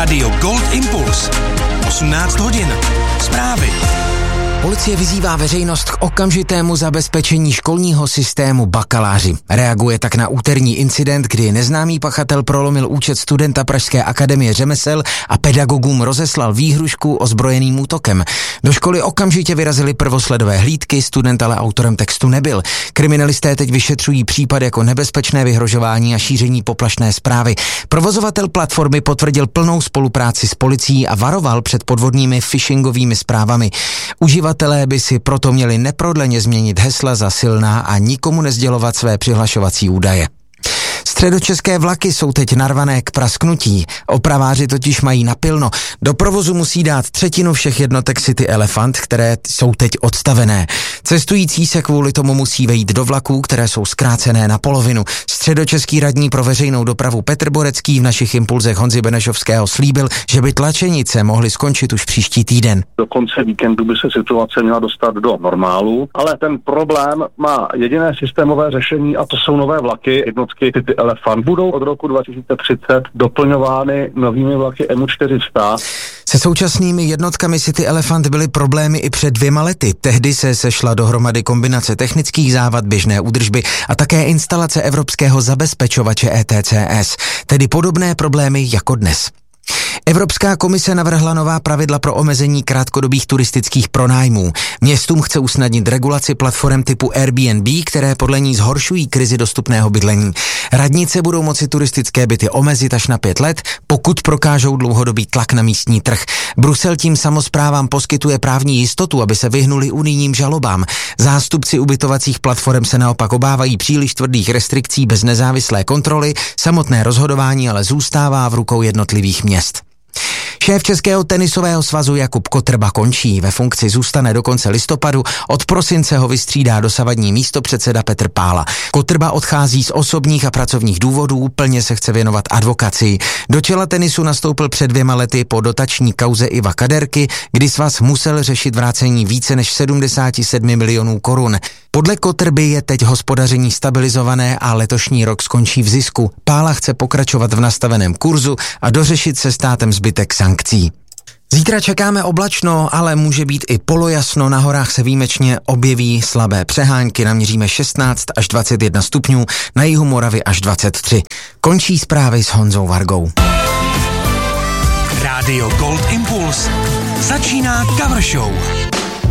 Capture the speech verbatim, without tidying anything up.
Rádio Gold Impuls. osmnáct hodin. Zprávy. Policie vyzývá veřejnost k okamžitému zabezpečení školního systému bakaláři. Reaguje tak na úterní incident, kdy neznámý pachatel prolomil účet studenta Pražské akademie řemesel a pedagogům rozeslal výhrušku ozbrojeným útokem. Do školy okamžitě vyrazily prvosledové hlídky, student ale autorem textu nebyl. Kriminalisté teď vyšetřují případ jako nebezpečné vyhrožování a šíření poplašné zprávy. Provozovatel platformy potvrdil plnou spolupráci s policií a varoval před podvodnými phishingovými zprávami. Uživatelé by si proto měli neprodleně změnit hesla za silná a nikomu nezdělovat své přihlašovací údaje. Středočeské vlaky jsou teď narvané k prasknutí. Opraváři totiž mají napilno. Do provozu musí dát třetinu všech jednotek City Elefant, které jsou teď odstavené. Cestující se kvůli tomu musí vejít do vlaků, které jsou zkrácené na polovinu. Středočeský radní pro veřejnou dopravu Petr Borecký v našich impulzech Honzy Benešovského slíbil, že by tlačenice mohly skončit už příští týden. Do konce víkendu by se situace měla dostat do normálu, ale ten problém má jediné systémové řešení a to jsou nové vlaky, jednotky City Elefant. Budou od roku dva tisíce třicet doplňovány novými vlaky M čtyři sta. Se současnými jednotkami City Elefant byly problémy i před dvěma lety. Tehdy se sešla dohromady kombinace technických závad, běžné údržby a také instalace evropského zabezpečovače E T C S, tedy podobné problémy jako dnes. Evropská komise navrhla nová pravidla pro omezení krátkodobých turistických pronájmů. Městům chce usnadnit regulaci platform typu Airbnb, které podle ní zhoršují krizi dostupného bydlení. Radnice budou moci turistické byty omezit až na pět let, pokud prokážou dlouhodobý tlak na místní trh. Brusel tím samosprávám poskytuje právní jistotu, aby se vyhnuli unijním žalobám. Zástupci ubytovacích platform se naopak obávají příliš tvrdých restrikcí bez nezávislé kontroly, samotné rozhodování ale zůstává v rukou jednotlivých měst. Šéf Českého tenisového svazu Jakub Kotrba končí, ve funkci zůstane do konce listopadu, od prosince ho vystřídá dosavadní místopředseda Petr Pála. Kotrba odchází z osobních a pracovních důvodů, plně se chce věnovat advokacii. Do čela tenisu nastoupil před dvěma lety po dotační kauze Iva Kaderky, kdy svaz musel řešit vrácení více než sedmdesát sedm milionů korun. Podle Kotrby je teď hospodaření stabilizované a letošní rok skončí v zisku. Pála chce pokračovat v nastaveném kurzu a dořešit se státem zbytek sankcí. Zítra čekáme oblačno, ale může být i polojasno, na horách se výjimečně objeví slabé přehánky, naměříme šestnáct až dvacet jedna stupňů, na jihu Moravy až dvacet tři. Končí zprávy s Honzou Vargou. Rádio Gold Impuls. Začíná Cover Show.